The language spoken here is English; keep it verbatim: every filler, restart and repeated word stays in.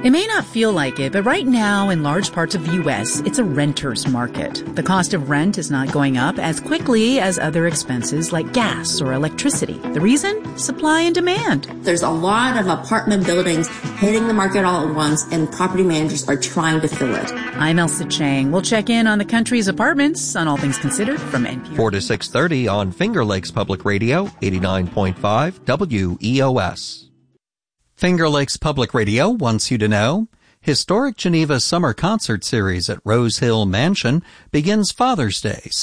It may not feel like it, but right now in large parts of the U S, it's a renter's market. The cost of rent is not going up as quickly as other expenses like gas or electricity. The reason? Supply and demand. There's a lot of apartment buildings hitting the market all at once, and property managers are trying to fill it. I'm Elsa Chang. We'll check in on the country's apartments on All Things Considered from N P R. four to six thirty on Finger Lakes Public Radio, eighty-nine point five W E O S. Finger Lakes Public Radio wants you to know, Historic Geneva Summer Concert Series at Rose Hill Mansion begins Father's Day,